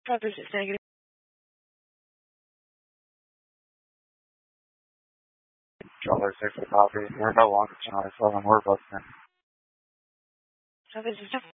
This is negative. $6 for coffee. We're no longer China 7. We're both in. So this is